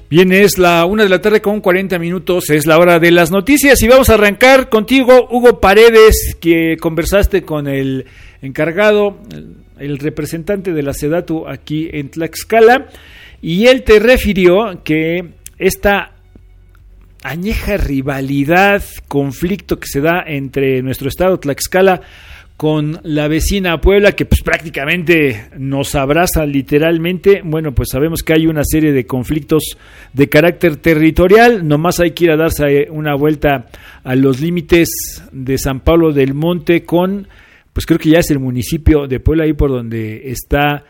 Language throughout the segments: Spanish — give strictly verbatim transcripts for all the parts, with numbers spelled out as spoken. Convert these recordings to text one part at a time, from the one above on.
Bien, es la una de la tarde con cuarenta minutos, es la hora de las noticias y vamos a arrancar contigo, Hugo Paredes, que conversaste con el encargado, el representante de la SEDATU aquí en Tlaxcala, y él te refirió que esta añeja rivalidad, conflicto que se da entre nuestro estado Tlaxcala con la vecina Puebla, que pues prácticamente nos abraza literalmente. Bueno, pues sabemos que hay una serie de conflictos de carácter territorial, nomás hay que ir a darse una vuelta a los límites de San Pablo del Monte con, pues creo que ya es el municipio de Puebla, ahí por donde está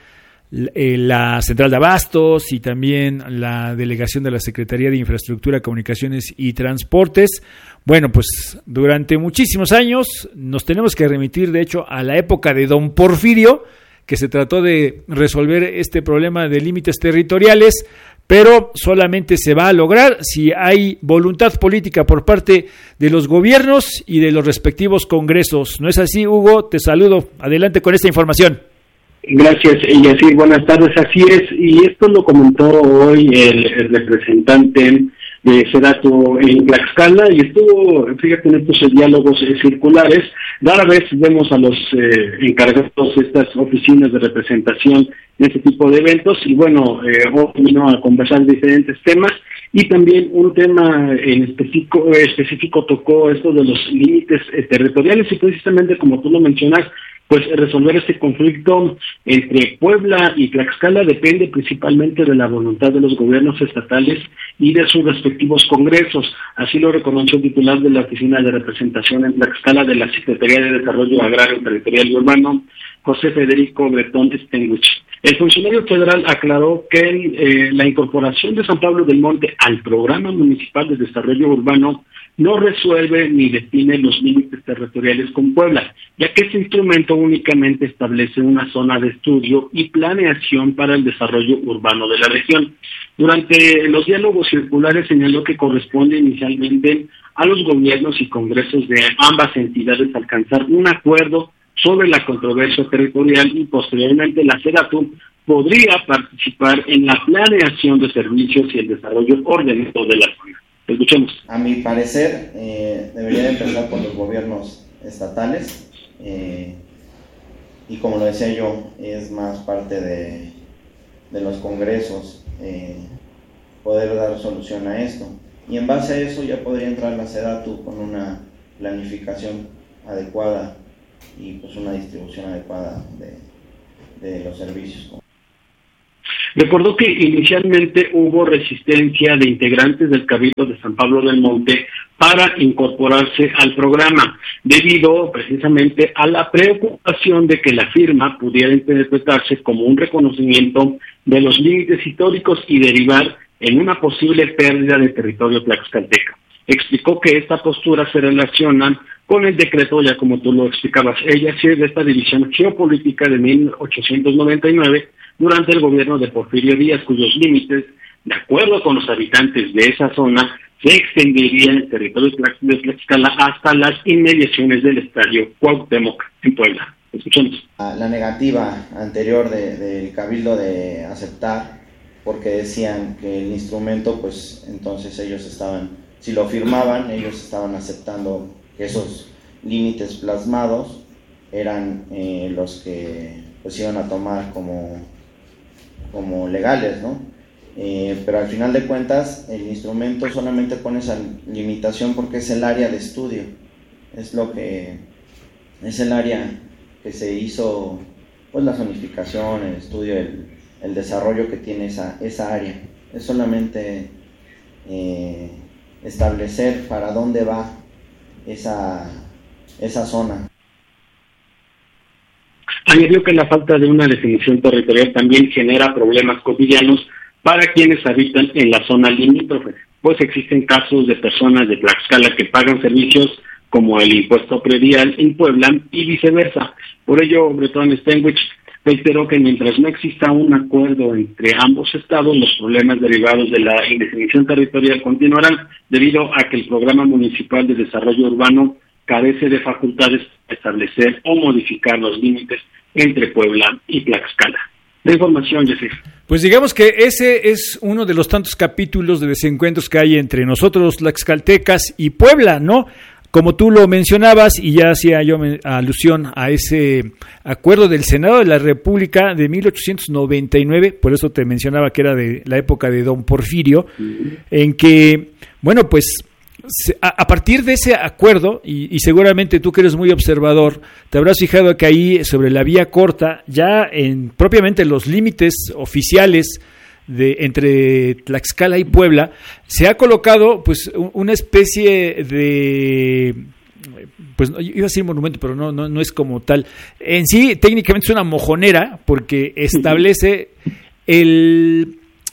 la Central de Abastos y también la delegación de la Secretaría de Infraestructura, Comunicaciones y Transportes. Bueno, pues durante muchísimos años nos tenemos que remitir, de hecho, a la época de don Porfirio, que se trató de resolver este problema de límites territoriales, pero solamente se va a lograr si hay voluntad política por parte de los gobiernos y de los respectivos congresos. ¿No es así, Hugo? Te saludo. Adelante con esta información. Gracias, Yacir. Buenas tardes. Así es, y esto lo comentó hoy el, el representante de SEDATU en Tlaxcala, y estuvo, fíjate, en estos diálogos eh, circulares. Rara vez vemos a los eh, encargados de estas oficinas de representación en este tipo de eventos, y bueno, eh, hoy vino a conversar diferentes temas, y también un tema en específico, específico tocó esto de los límites eh, territoriales, y precisamente como tú lo mencionas, pues resolver este conflicto entre Puebla y Tlaxcala depende principalmente de la voluntad de los gobiernos estatales y de sus respectivos congresos. Así lo reconoció el titular de la Oficina de Representación en Tlaxcala de la Secretaría de Desarrollo Agrario, Territorial y Urbano, José Federico Bretón Stenwich. El funcionario federal aclaró que eh, la incorporación de San Pablo del Monte al Programa Municipal de Desarrollo Urbano no resuelve ni define los límites territoriales con Puebla, ya que este instrumento únicamente establece una zona de estudio y planeación para el desarrollo urbano de la región. Durante los diálogos circulares señaló que corresponde inicialmente a los gobiernos y congresos de ambas entidades alcanzar un acuerdo sobre la controversia territorial, y posteriormente la SEDATU podría participar en la planeación de servicios y el desarrollo ordenado de la zona. Escuchemos. A mi parecer, eh, debería de empezar por los gobiernos estatales, eh, y como lo decía yo, es más parte de, de los congresos eh, poder dar solución a esto. Y en base a eso ya podría entrar la SEDATU con una planificación adecuada y pues una distribución adecuada de, de los servicios. Recordó que inicialmente hubo resistencia de integrantes del Cabildo de San Pablo del Monte para incorporarse al programa, debido precisamente a la preocupación de que la firma pudiera interpretarse como un reconocimiento de los límites históricos y derivar en una posible pérdida de territorio tlaxcalteca. Explicó que esta postura se relaciona con el decreto, ya como tú lo explicabas, ella sí, de esta división geopolítica de mil ochocientos noventa y nueve, durante el gobierno de Porfirio Díaz, cuyos límites, de acuerdo con los habitantes de esa zona, se extenderían el territorio de Tlaxcala hasta las inmediaciones del estadio Cuauhtémoc en Puebla. Escuchemos. La negativa anterior de, del Cabildo de aceptar, porque decían que el instrumento, pues entonces ellos estaban, si lo firmaban, ellos estaban aceptando que esos límites plasmados eran eh, los que pues iban a tomar como, como legales, ¿no? Eh, pero al final de cuentas el instrumento solamente pone esa limitación porque es el área de estudio, es lo que es el área que se hizo, pues la zonificación, el estudio, el, el desarrollo que tiene esa, esa área, es solamente eh, establecer para dónde va esa, esa zona. Añadió que la falta de una definición territorial también genera problemas cotidianos para quienes habitan en la zona limítrofe, pues existen casos de personas de Tlaxcala que pagan servicios como el impuesto predial en Puebla y viceversa. Por ello, Bretón Stenwich reiteró que mientras no exista un acuerdo entre ambos estados, los problemas derivados de la indefinición territorial continuarán, debido a que el Programa Municipal de Desarrollo Urbano carece de facultades para establecer o modificar los límites entre Puebla y Tlaxcala. de información, Yacir. Pues digamos que ese es uno de los tantos capítulos de desencuentros que hay entre nosotros los tlaxcaltecas y Puebla, ¿no? Como tú lo mencionabas, y ya hacía yo alusión a ese acuerdo del Senado de la República de mil ochocientos noventa y nueve, por eso te mencionaba que era de la época de don Porfirio, uh-huh. en que, bueno, pues a, a partir de ese acuerdo, y, y seguramente tú que eres muy observador, te habrás fijado que ahí sobre la vía corta, ya en propiamente los límites oficiales de entre Tlaxcala y Puebla, se ha colocado pues una especie de, pues iba a decir monumento, pero no, no, no es como tal. En sí, técnicamente es una mojonera, porque establece el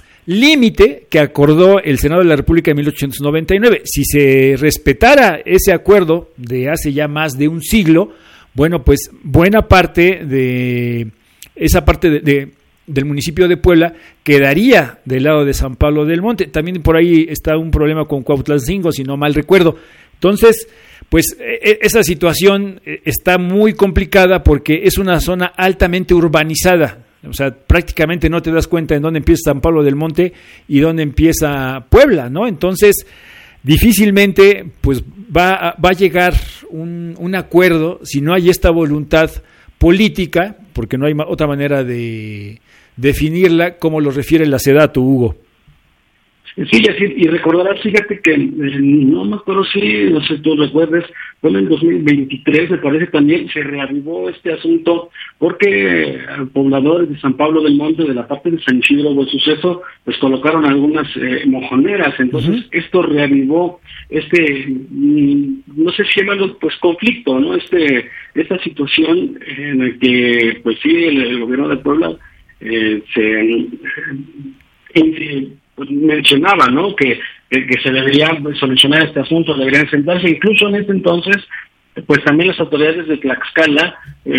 límite que acordó el Senado de la República en mil ochocientos noventa y nueve. Si se respetara ese acuerdo de hace ya más de un siglo, bueno, pues buena parte de esa parte de, de del municipio de Puebla quedaría del lado de San Pablo del Monte. También por ahí está un problema con Cuautlancingo, si no mal recuerdo. Entonces, pues esa situación está muy complicada porque es una zona altamente urbanizada. O sea, prácticamente no te das cuenta en dónde empieza San Pablo del Monte y dónde empieza Puebla, ¿no? Entonces, difícilmente pues va a, va a llegar un, un acuerdo si no hay esta voluntad política, porque no hay otra manera de definirla, como lo refiere la SEDATU, Hugo. Sí, así, y recordarás, fíjate que, eh, no me acuerdo si, no sé si tú recuerdes, fue en el dos mil veintitrés, me parece también, se reavivó este asunto, porque pobladores de San Pablo del Monte, de la parte de San Isidro del Suceso, pues colocaron algunas eh, mojoneras, entonces uh-huh. esto reavivó este, no sé si llamarlo, pues conflicto, ¿no? Este, esta situación en la que, pues sí, el, el gobierno de Puebla eh, se... Eh, Pues mencionaba, ¿no? Que, que, que se debería solucionar este asunto, deberían sentarse. Incluso en este entonces, pues también las autoridades de Tlaxcala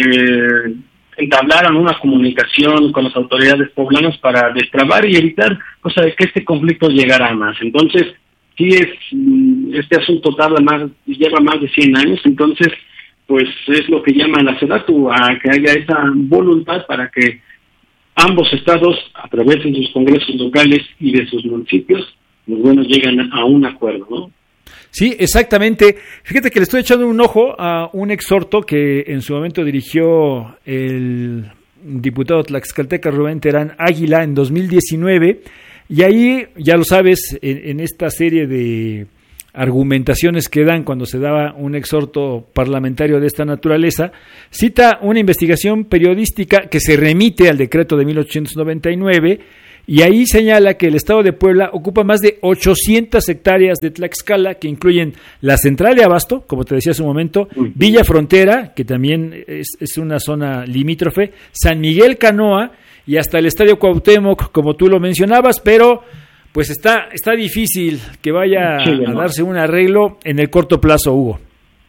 eh, entablaron una comunicación con las autoridades poblanas para destrabar y evitar, o sea, que este conflicto llegara a más. Entonces, sí es, este asunto tarda más, lleva más de cien años, entonces, pues es lo que llama la SEDATU, a que haya esa voluntad para que ambos estados, a través de sus congresos locales y de sus municipios, los buenos llegan a un acuerdo, ¿no? Sí, exactamente. Fíjate que le estoy echando un ojo a un exhorto que en su momento dirigió el diputado tlaxcalteca Rubén Terán Águila en dos mil diecinueve, y ahí, ya lo sabes, en, en esta serie de argumentaciones que dan cuando se daba un exhorto parlamentario de esta naturaleza, cita una investigación periodística que se remite al decreto de mil ochocientos noventa y nueve, y ahí señala que el estado de Puebla ocupa más de ochocientas hectáreas de Tlaxcala, que incluyen la central de Abasto, como te decía hace un momento, Villa Frontera, que también es, es una zona limítrofe, San Miguel Canoa y hasta el Estadio Cuauhtémoc, como tú lo mencionabas, pero pues está está difícil que vaya sí, a darse un arreglo en el corto plazo, Hugo.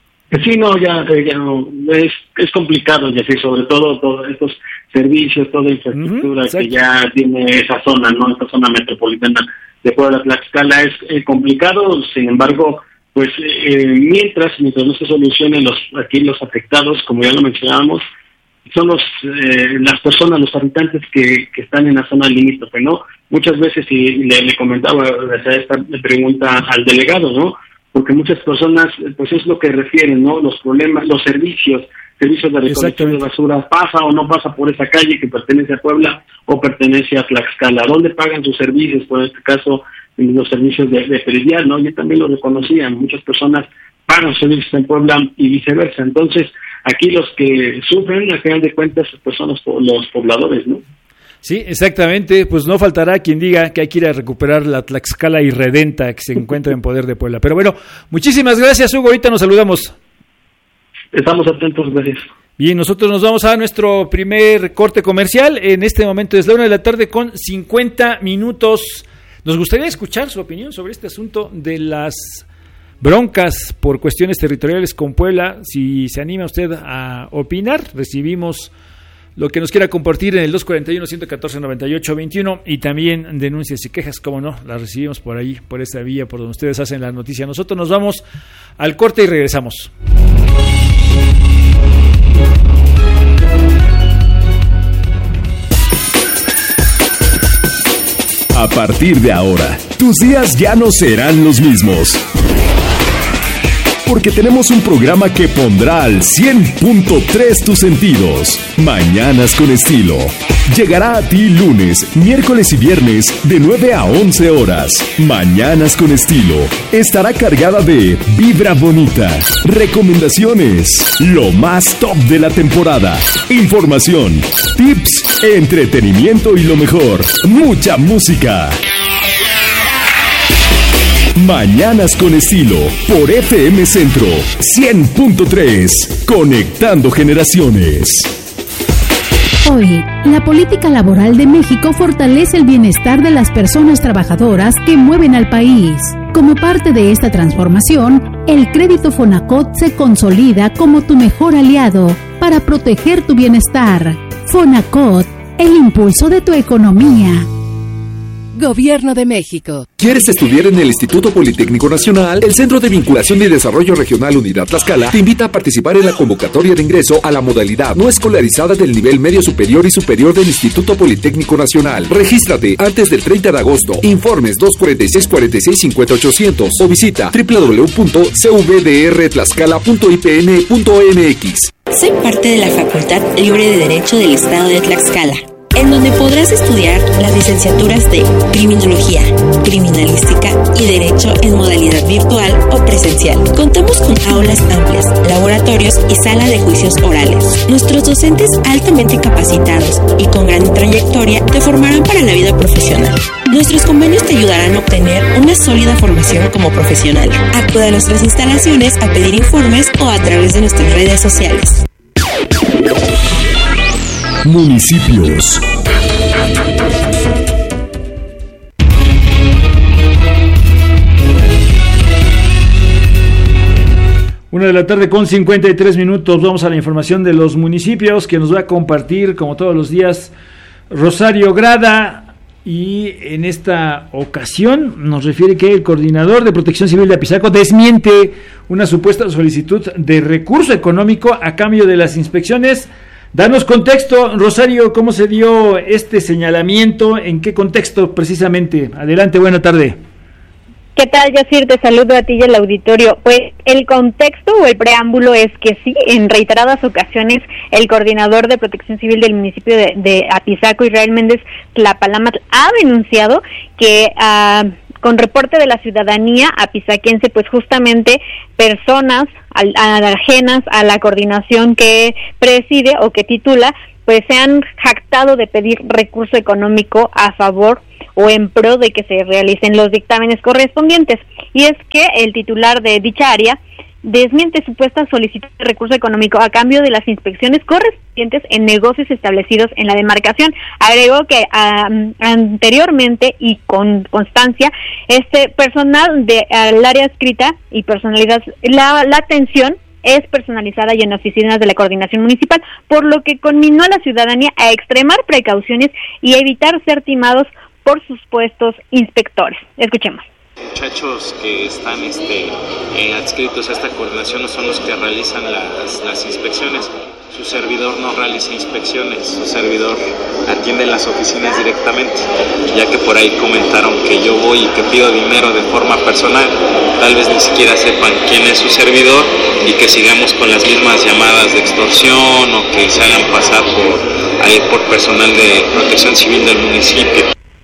Sí, no, ya, ya no, es, es complicado, ya sé, sobre todo todos estos servicios, toda infraestructura uh-huh, que ya tiene esa zona, ¿no? Esta zona metropolitana de Puebla, Tlaxcala, es eh, complicado. Sin embargo, pues eh, mientras, mientras no se solucionen los aquí los afectados, como ya lo mencionábamos, son los eh, las personas, los habitantes que, que están en la zona limítrofe, ¿no? Muchas veces, y le, le comentaba, esta pregunta al delegado, ¿no? Porque muchas personas, pues es lo que refieren, ¿no? Los problemas, los servicios, servicios de recolección de basura, pasa o no pasa por esa calle que pertenece a Puebla o pertenece a Tlaxcala. ¿Dónde pagan sus servicios? Por este caso, los servicios de, de predial, ¿no? Yo también lo reconocían, muchas personas pagan servicios en Puebla y viceversa. Entonces, aquí los que sufren, al final de cuentas, pues son los, los pobladores, ¿no? Sí, exactamente, pues no faltará quien diga que hay que ir a recuperar la Tlaxcala irredenta que se encuentra en poder de Puebla. Pero bueno, muchísimas gracias, Hugo, ahorita nos saludamos. Estamos atentos, gracias. Bien, nosotros nos vamos a nuestro primer corte comercial, en este momento es la una de la tarde con cincuenta minutos. Nos gustaría escuchar su opinión sobre este asunto de las broncas por cuestiones territoriales con Puebla. Si se anima usted a opinar, recibimos lo que nos quiera compartir en el dos cuarenta y uno, ciento catorce, noventa y ocho, veintiuno, y también denuncias y quejas, como no, las recibimos por ahí, por esa vía, por donde ustedes hacen la noticia. Nosotros nos vamos al corte y regresamos. A partir de ahora, tus días ya no serán los mismos. Porque tenemos un programa que pondrá al cien punto tres tus sentidos. Mañanas con Estilo. Llegará a ti lunes, miércoles y viernes de nueve a once horas. Mañanas con Estilo. Estará cargada de vibra bonita, recomendaciones, lo más top de la temporada, información, tips, entretenimiento y lo mejor, mucha música. Mañanas con Estilo, por F M Centro cien punto tres, conectando generaciones. Hoy, la política laboral de México fortalece el bienestar de las personas trabajadoras que mueven al país. Como parte de esta transformación, el crédito Fonacot se consolida como tu mejor aliado para proteger tu bienestar. Fonacot, el impulso de tu economía. Gobierno de México. ¿Quieres estudiar en el Instituto Politécnico Nacional? El Centro de Vinculación y Desarrollo Regional Unidad Tlaxcala te invita a participar en la convocatoria de ingreso a la modalidad no escolarizada del nivel medio superior y superior del Instituto Politécnico Nacional. Regístrate antes del treinta de agosto. Informes dos cuatro seis, cuatro seis, cinco ocho cero cero o visita doble u doble u doble u punto c v d r tlaxcala punto i p n punto m x. Soy parte de la Facultad Libre de Derecho del Estado de Tlaxcala, en donde podrás estudiar las licenciaturas de Criminología, Criminalística y Derecho en modalidad virtual o presencial. Contamos con aulas amplias, laboratorios y sala de juicios orales. Nuestros docentes altamente capacitados y con gran trayectoria te formarán para la vida profesional. Nuestros convenios te ayudarán a obtener una sólida formación como profesional. Acude a nuestras instalaciones a pedir informes o a través de nuestras redes sociales. Municipios. Una de la tarde con cincuenta y tres minutos. Vamos a la información de los municipios que nos va a compartir, como todos los días, Rosario Grada. Y en esta ocasión nos refiere que el coordinador de Protección Civil de Apizaco desmiente una supuesta solicitud de recurso económico a cambio de las inspecciones. Danos contexto, Rosario, ¿cómo se dio este señalamiento? ¿En qué contexto precisamente? Adelante, buena tarde. ¿Qué tal, Yacir? Te saludo a ti y al auditorio. Pues el contexto o el preámbulo es que sí, en reiteradas ocasiones, el coordinador de Protección Civil del municipio de, de Apizaco, Israel Méndez Tlapalámatl, ha denunciado que uh, con reporte de la ciudadanía apizaquense, pues justamente personas al, a, ajenas a la coordinación que preside o que titula, pues se han jactado de pedir recurso económico a favor o en pro de que se realicen los dictámenes correspondientes. Y es que el titular de dicha área desmiente supuesta solicitud de recurso económico a cambio de las inspecciones correspondientes en negocios establecidos en la demarcación. Agregó que um, anteriormente y con constancia, este personal del uh, área escrita y personalidad, la, la atención es personalizada y en oficinas de la coordinación municipal, por lo que conminó a la ciudadanía a extremar precauciones y evitar ser timados por sus puestos inspectores. Escuchemos. Muchachos que están este, eh, adscritos a esta coordinación no son los que realizan las, las inspecciones. Su servidor no realiza inspecciones, su servidor atiende en las oficinas directamente, ya que por ahí comentaron que yo voy y que pido dinero de forma personal. Tal vez ni siquiera sepan quién es su servidor y que sigamos con las mismas llamadas de extorsión o que se hagan pasar por, ahí, por personal de Protección Civil del municipio.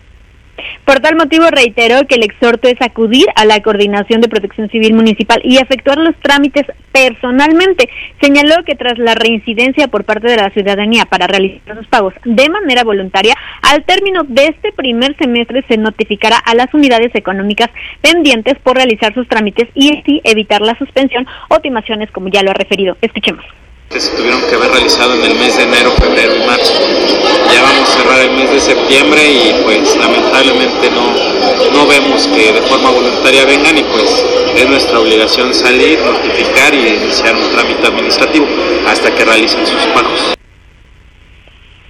Por tal motivo reiteró que el exhorto es acudir a la Coordinación de Protección Civil Municipal y efectuar los trámites personalmente. Señaló que tras la reincidencia por parte de la ciudadanía para realizar sus pagos de manera voluntaria, al término de este primer semestre se notificará a las unidades económicas pendientes por realizar sus trámites y así evitar la suspensión o timaciones, como ya lo ha referido. Escuchemos. Que se tuvieron que haber realizado en el mes de enero, febrero y marzo. Ya vamos a cerrar el mes de septiembre y pues lamentablemente no, no vemos que de forma voluntaria vengan y pues es nuestra obligación salir, notificar y iniciar un trámite administrativo hasta que realicen sus pagos.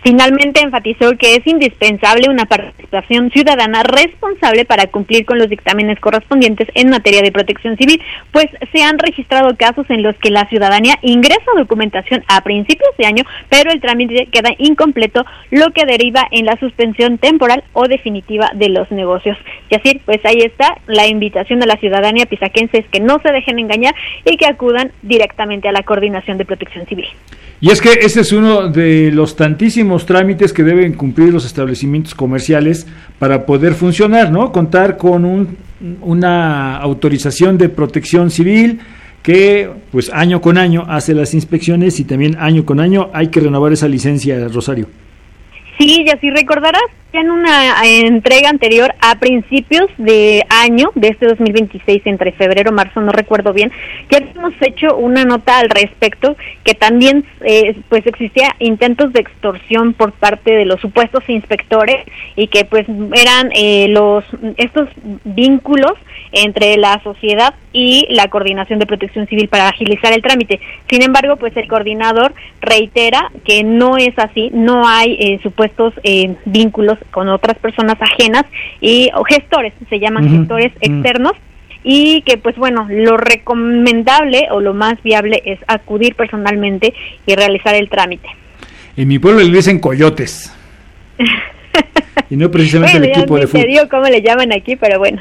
Finalmente enfatizó que es indispensable una participación ciudadana responsable para cumplir con los dictámenes correspondientes en materia de protección civil, pues se han registrado casos en los que la ciudadanía ingresa documentación a principios de año, pero el trámite queda incompleto, lo que deriva en la suspensión temporal o definitiva de los negocios. Y así, pues ahí está la invitación a la ciudadanía pisaquense, es que no se dejen engañar y que acudan directamente a la Coordinación de Protección Civil. Y es que ese es uno de los tantísimos trámites que deben cumplir los establecimientos comerciales para poder funcionar, ¿no? Contar con un, una autorización de protección civil que, pues, año con año hace las inspecciones y también año con año hay que renovar esa licencia, Rosario. Sí, ya si recordarás, ya en una entrega anterior, a principios de año, de este dos mil veintiséis, entre febrero y marzo, no recuerdo bien, ya hemos hecho una nota al respecto, que también eh, pues existía intentos de extorsión por parte de los supuestos inspectores, y que pues eran eh, los estos vínculos entre la sociedad y la Coordinación de Protección Civil para agilizar el trámite. Sin embargo, pues el coordinador reitera que no es así, no hay eh, supuestos eh, vínculos con otras personas ajenas y o gestores, se llaman uh-huh. gestores externos, uh-huh. y que pues bueno, lo recomendable o lo más viable es acudir personalmente y realizar el trámite. En mi pueblo le dicen coyotes. Y no precisamente bueno, el equipo de fútbol. Te digo cómo le llaman aquí, pero bueno.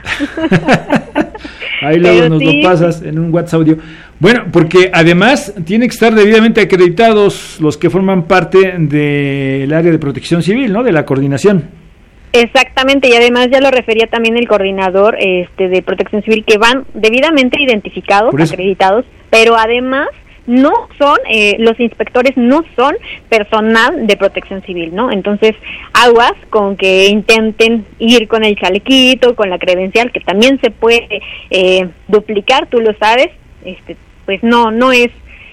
Ahí luego pero nos sí. lo pasas en un WhatsApp audio. Bueno, porque además tienen que estar debidamente acreditados los que forman parte del área de protección civil, ¿no? De la coordinación. Exactamente, y además ya lo refería también el coordinador este de protección civil, que van debidamente identificados, acreditados, pero además no son, eh, los inspectores no son personal de protección civil, ¿no? Entonces, aguas con que intenten ir con el chalequito, con la credencial, que también se puede eh, duplicar, tú lo sabes, este, pues no, no es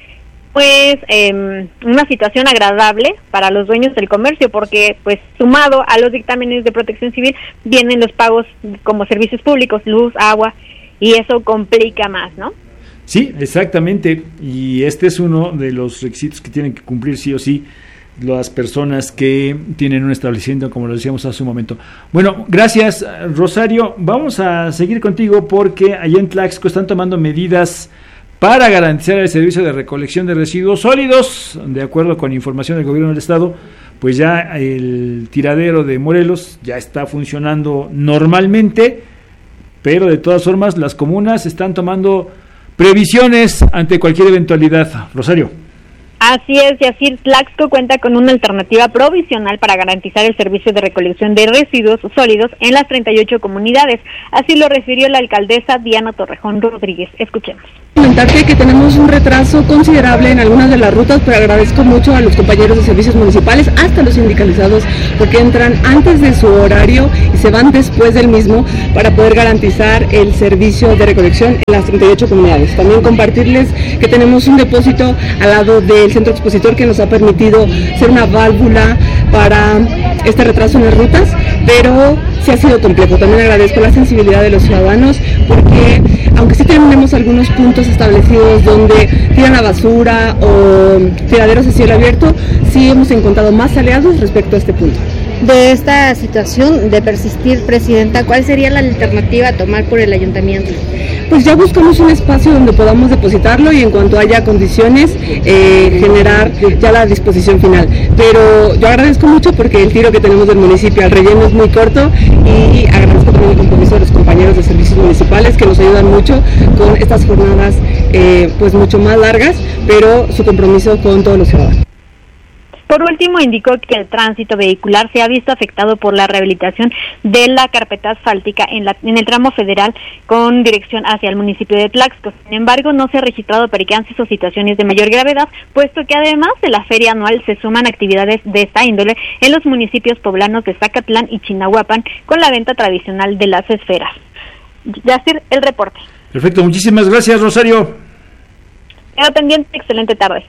pues eh, una situación agradable para los dueños del comercio, porque pues sumado a los dictámenes de protección civil vienen los pagos como servicios públicos, luz, agua, y eso complica más, ¿no? Sí, exactamente, y este es uno de los requisitos que tienen que cumplir sí o sí las personas que tienen un establecimiento, como lo decíamos hace un momento. Bueno, gracias, Rosario. Vamos a seguir contigo porque allá en Tlaxco están tomando medidas para garantizar el servicio de recolección de residuos sólidos. De acuerdo con información del gobierno del estado, pues ya el tiradero de Morelos ya está funcionando normalmente, pero de todas formas las comunas están tomando previsiones ante cualquier eventualidad. Rosario. Así es, Yacir, Tlaxco cuenta con una alternativa provisional para garantizar el servicio de recolección de residuos sólidos en las treinta y ocho comunidades. Así lo refirió la alcaldesa Diana Torrejón Rodríguez. Escuchemos. Comentarte que tenemos un retraso considerable en algunas de las rutas, pero agradezco mucho a los compañeros de servicios municipales, hasta los sindicalizados, porque entran antes de su horario y se van después del mismo para poder garantizar el servicio de recolección en las treinta y ocho comunidades. También compartirles que tenemos un depósito al lado del centro expositor que nos ha permitido ser una válvula para este retraso en las rutas, pero sí ha sido complejo. También agradezco la sensibilidad de los ciudadanos, porque aunque sí tenemos algunos puntos establecidos donde tiran la basura o tiraderos a cielo abierto, sí hemos encontrado más aliados respecto a este punto. De esta situación de persistir, Presidenta, ¿cuál sería la alternativa a tomar por el ayuntamiento? Pues ya buscamos un espacio donde podamos depositarlo y en cuanto haya condiciones eh, generar ya la disposición final. Pero yo agradezco mucho porque el tiro que tenemos del municipio al relleno es muy corto, y agradezco también el compromiso de los compañeros de servicios municipales que nos ayudan mucho con estas jornadas eh, pues mucho más largas, pero su compromiso con todos los ciudadanos. Por último, indicó que el tránsito vehicular se ha visto afectado por la rehabilitación de la carpeta asfáltica en, la, en el tramo federal con dirección hacia el municipio de Tlaxco. Sin embargo, no se ha registrado percances o situaciones de mayor gravedad, puesto que además de la feria anual se suman actividades de esta índole en los municipios poblanos de Zacatlán y Chinahuapan con la venta tradicional de las esferas. Yacir, el reporte. Perfecto, muchísimas gracias, Rosario. Quedo pendiente, excelente tarde.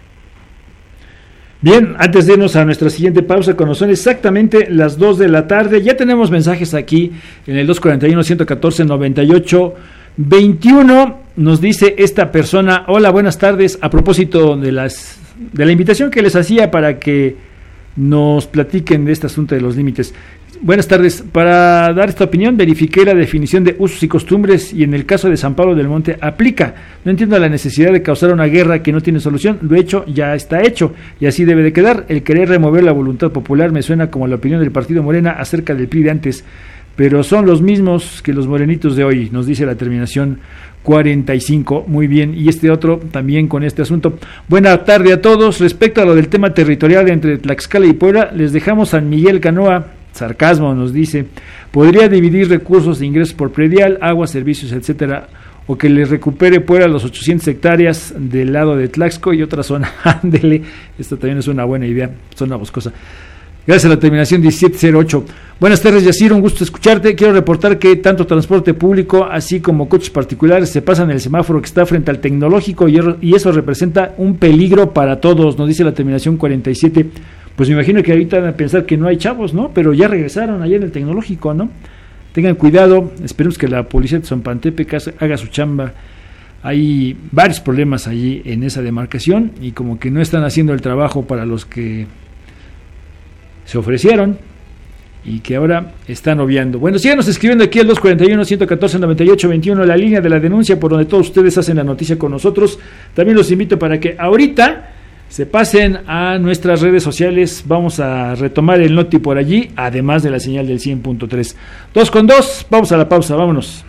Bien, antes de irnos a nuestra siguiente pausa, cuando son exactamente las dos de la tarde, ya tenemos mensajes aquí en el dos cuarenta y uno, ciento catorce, noventa y ocho, veintiuno. Nos dice esta persona: hola, buenas tardes, a propósito de las de la invitación que les hacía para que nos platiquen de este asunto de los límites. Buenas tardes. Para dar esta opinión, verifiqué la definición de usos y costumbres y en el caso de San Pablo del Monte aplica. No entiendo la necesidad de causar una guerra que no tiene solución. Lo hecho ya está hecho y así debe de quedar. El querer remover la voluntad popular me suena como la opinión del partido Morena acerca del P R I de antes, pero son los mismos que los morenitos de hoy, nos dice la terminación cuarenta y cinco. Muy bien, y este otro también con este asunto. Buena tarde a todos. Respecto a lo del tema territorial entre Tlaxcala y Puebla, les dejamos San Miguel Canoa. Sarcasmo, nos dice. Podría dividir recursos de ingresos por predial, agua, servicios, etcétera, o que les recupere Puebla los ochocientas hectáreas del lado de Tlaxco y otra zona. Ándele, esto también es una buena idea, zona boscosa. Gracias a la terminación diecisiete cero ocho. Buenas tardes, Yacir, un gusto escucharte. Quiero reportar que tanto transporte público así como coches particulares se pasan el semáforo que está frente al tecnológico y eso representa un peligro para todos, nos dice la terminación cuarenta y siete. Pues me imagino que ahorita van a pensar que no hay chavos, ¿no? Pero ya regresaron allá en el tecnológico, ¿no? Tengan cuidado, esperemos que la policía de Zompantepec haga su chamba. Hay varios problemas allí en esa demarcación y como que no están haciendo el trabajo para los que se ofrecieron y que ahora están obviando. Bueno, síganos escribiendo aquí al dos cuarenta y uno, ciento catorce, noventa y ocho veintiuno, la línea de la denuncia por donde todos ustedes hacen la noticia con nosotros. También los invito para que ahorita se pasen a nuestras redes sociales. Vamos a retomar el noti por allí, además de la señal del cien punto tres. Dos con dos, vamos a la pausa, vámonos.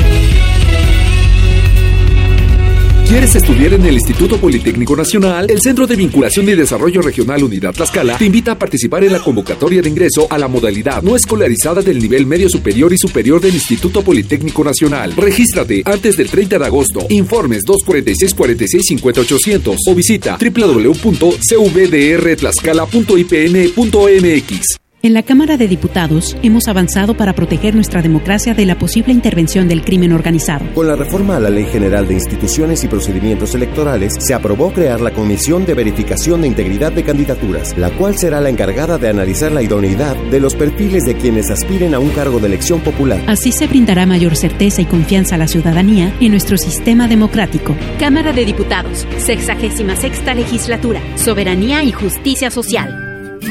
¿Quieres estudiar en el Instituto Politécnico Nacional? El Centro de Vinculación y Desarrollo Regional Unidad Tlaxcala te invita a participar en la convocatoria de ingreso a la modalidad no escolarizada del nivel medio superior y superior del Instituto Politécnico Nacional. Regístrate antes del treinta de agosto. Informes dos cuarenta y seis, cuarenta y seis, cincuenta ochocientos o visita doble u doble u doble u punto c v d r tlaxcala punto i p n punto m x. En la Cámara de Diputados hemos avanzado para proteger nuestra democracia de la posible intervención del crimen organizado. Con la reforma a la Ley General de Instituciones y Procedimientos Electorales, se aprobó crear la Comisión de Verificación de Integridad de Candidaturas, la cual será la encargada de analizar la idoneidad de los perfiles de quienes aspiren a un cargo de elección popular. Así se brindará mayor certeza y confianza a la ciudadanía en nuestro sistema democrático. Cámara de Diputados, sexagésima sexta legislatura, Soberanía y Justicia Social.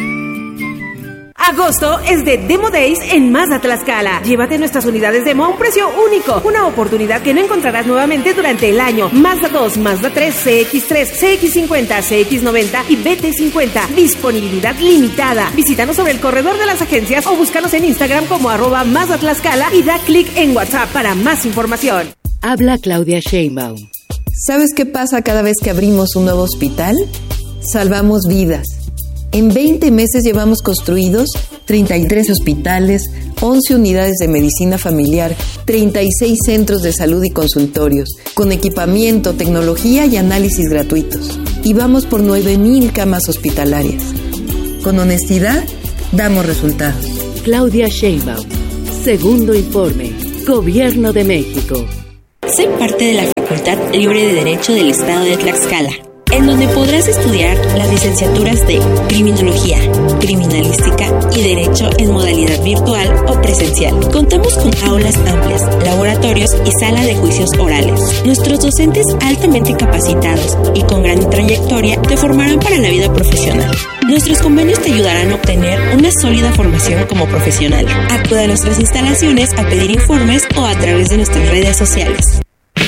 Agosto es de Demo Days en Mazda Tlaxcala. Llévate nuestras unidades demo a un precio único. Una oportunidad que no encontrarás nuevamente durante el año. Mazda dos, Mazda tres, C X tres, C X cincuenta, C X noventa y B T cincuenta. Disponibilidad limitada. Visítanos sobre el corredor de las agencias o búscanos en Instagram como arroba Mazda Tlaxcala y da clic en WhatsApp para más información. Habla Claudia Sheinbaum. ¿Sabes qué pasa cada vez que abrimos un nuevo hospital? Salvamos vidas. En veinte meses llevamos construidos treinta y tres hospitales, once unidades de medicina familiar, treinta y seis centros de salud y consultorios, con equipamiento, tecnología y análisis gratuitos. Y vamos por nueve mil camas hospitalarias. Con honestidad, damos resultados. Claudia Sheinbaum. Segundo informe. Gobierno de México. Sé parte de la Facultad Libre de Derecho del Estado de Tlaxcala, en donde podrás estudiar las licenciaturas de Criminología, Criminalística y Derecho en modalidad virtual o presencial. Contamos con aulas amplias, laboratorios y sala de juicios orales. Nuestros docentes altamente capacitados y con gran trayectoria te formarán para la vida profesional. Nuestros convenios te ayudarán a obtener una sólida formación como profesional. Acude a nuestras instalaciones a pedir informes o a través de nuestras redes sociales.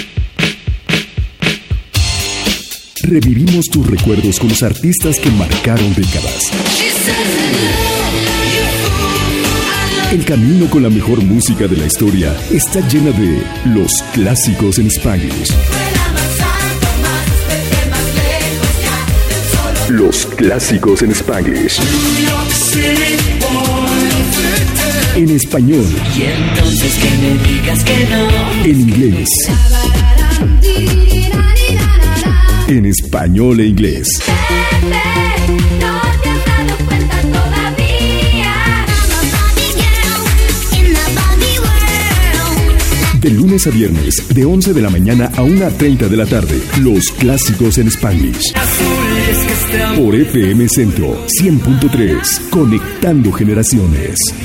Revivimos tus recuerdos con los artistas que marcaron décadas. El camino con la mejor música de la historia está llena de los clásicos en Spanglish. Los clásicos en Spanglish. En español. Y entonces que me digas que no. En inglés. En español e inglés. De lunes a viernes, de once de la mañana a una treinta de la tarde, los clásicos en Spanglish. Por F M Centro cien punto tres, conectando generaciones.